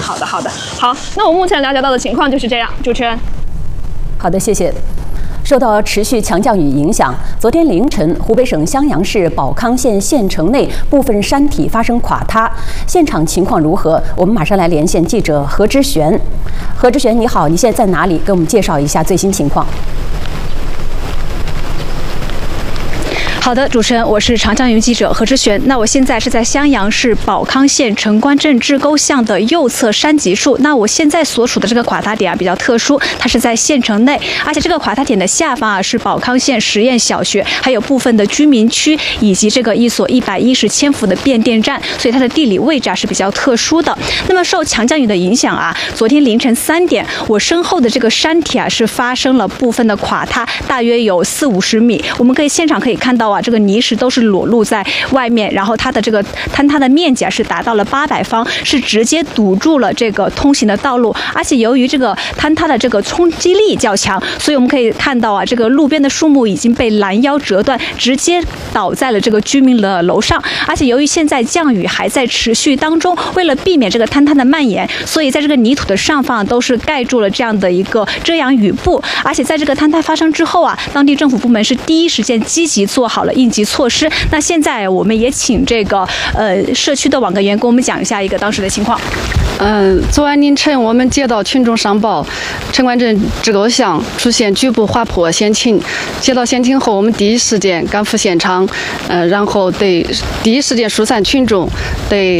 好的，好的，好。那我目前了解到的情况就是这样，主持人。 好的，谢谢。受到持续强降雨影响，昨天凌晨，湖北省襄阳市保康县县城内部分山体发生垮塌，现场情况如何？我们马上来连线记者何之璇。何之璇，你好，你现在在哪里？给我们介绍一下最新情况。 好的，主持人，我是长江云记者何之璇。那我现在是在襄阳市保康县城关镇支沟巷的右侧山脊处。那我现在所处的这个垮塌点比较特殊，它是在县城内，而且这个垮塌点的下方是保康县实验小学，还有部分的居民区以及这个一所110千伏的变电站，所以它的地理位置是比较特殊的。那么受强降雨的影响昨天凌晨3点，我身后的这个山体是发生了部分的垮塌，大约有40-50米。我们现场可以看到这个泥石都是裸露在外面，然后它的这个坍塌的面积是达到了800方，是直接堵住了这个通行的道路。而且由于这个坍塌的这个冲击力较强，所以我们可以看到这个路边的树木已经被拦腰折断，直接倒在了这个居民的楼上。而且由于现在降雨还在持续当中，为了避免这个坍塌的蔓延，所以在这个泥土的上方都是盖住了这样的一个遮阳雨布。而且在这个坍塌发生之后当地政府部门是第一时间积极做好了应急措施。那现在我们也请这个社区的网格员给我们讲一下当时的情况。 昨晚凌晨我们接到群众上报，城关镇支沟巷出现局部滑坡险情。接到险情后，我们第一时间赶赴现场，然后对第一时间疏散群众，对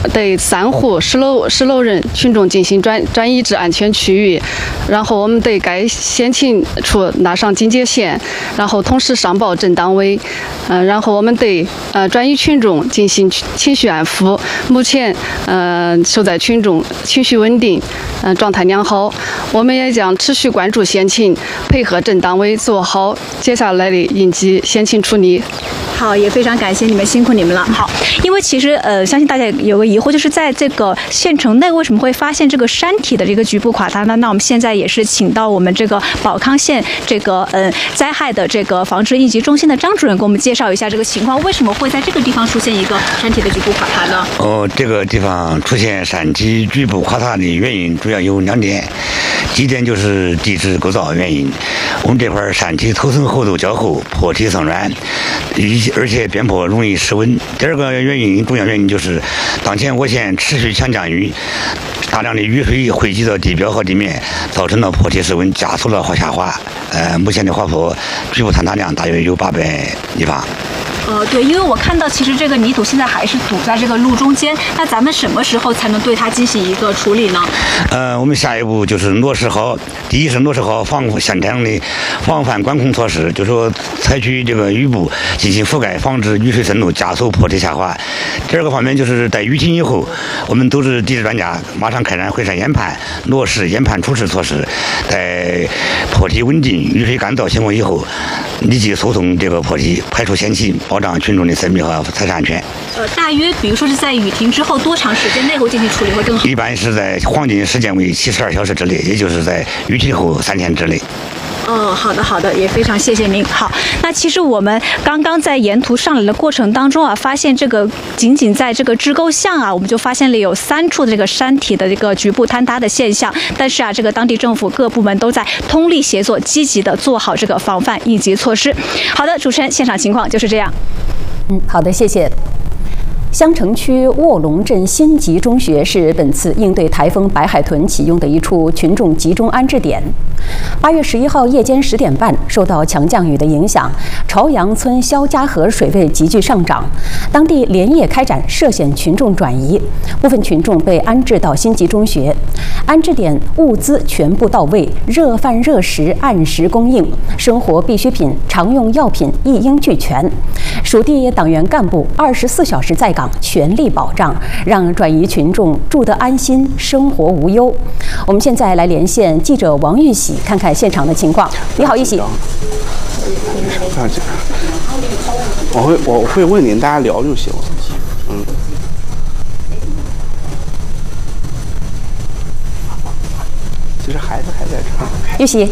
3户10楼人群众进行转移至安全区域，然后我们对该险情处拉上警戒线，然后同时上报镇党委，然后我们对转移群众进行情绪安抚。目前受灾群众情绪稳定，状态良好。我们也将持续关注险情，配合镇党委做好接下来的应急险情处理。 好，也非常感谢你们，辛苦你们了。好，因为其实相信大家有个疑惑，就是在这个县城内为什么会发现这个山体的这个局部垮塌呢？那我们现在也是请到我们这个保康县这个灾害的这个防治应急中心的张主任给我们介绍一下这个情况，为什么会在这个地方出现一个山体的局部垮塌呢？ 这个地方出现山体局部垮塌的原因主要有2点，第一点就是地质构造原因，我们这块山体头层厚度较厚，坡体层软，而且边坡容易失温。第二个重要原因就是当前我县持续强降雨，大量的雨水汇集到地表和地面，造成了坡体失温，加速了下滑。目前的滑坡局部坍塌量大约有800立方。 对，因为我看到其实这个泥土现在还是堵在这个路中间，那咱们什么时候才能对它进行一个处理呢？ 我们下一步就是落实好，第一是落实好现场的防范管控措施，就是说采取这个雨布进行覆盖，防止雨水渗漏，加速坡体下滑。第二个方面就是在雨停以后，我们都是地质专家，马上开展会筛研判，落实研判处置措施，在坡体稳定、雨水干燥情况以后，立即疏通这个坡体，排除险情，保障群众的生命和财产安全。 大约比如说是在雨停之后多长时间内会进行处理会更好？ 一般是在黄金时间为72小时之内，也就是在雨停后3天之内。 好的，也非常谢谢您。好，那其实我们刚刚在沿途上来的过程当中发现这个仅在这个支沟巷我们就发现了有3处的这个山体的这个局部坍塌的现象，但是这个当地政府各部门都在通力协作，积极的做好这个防范应急措施。好的，主持人，现场情况就是这样。 好的，谢谢。襄城区卧龙镇新集中学是本次应对台风白海豚启用的一处群众集中安置点。8月11号夜间10点半，受到强降雨的影响，朝阳村肖家河水位急剧上涨，当地连夜开展涉险群众转移，部分群众被安置到新集中学。安置点物资全部到位，热饭热食按时供应，生活必需品、常用药品一应俱全。属地党员干部24小时在岗，全力保障，让转移群众住得安心，生活无忧。我们现在来连线记者王玉喜，看看现场的情况。你好，玉喜。 我会问您，大家聊就行了。其实孩子还在这儿。 玉喜。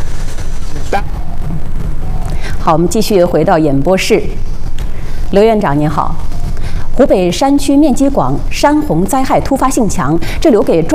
好，我们继续回到演播室。刘院长您好，湖北山区面积广，山洪灾害突发性强，这留给